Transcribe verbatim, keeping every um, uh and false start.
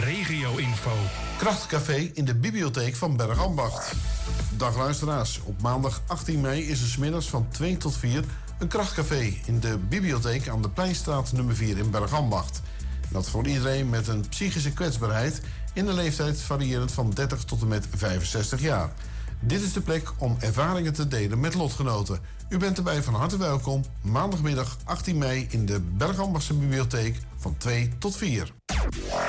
regio-info. Krachtcafé in de bibliotheek van Bergambacht. Dag luisteraars, op maandag achttien mei is er 's middags van twee tot vier een krachtcafé in de bibliotheek aan de Pleinstraat nummer vier in Bergambacht. Dat voor iedereen met een psychische kwetsbaarheid in de leeftijd variërend van dertig tot en met vijfenzestig jaar. Dit is de plek om ervaringen te delen met lotgenoten. U bent erbij van harte welkom, maandagmiddag achttien mei in de Bergambachtse bibliotheek van twee tot vier.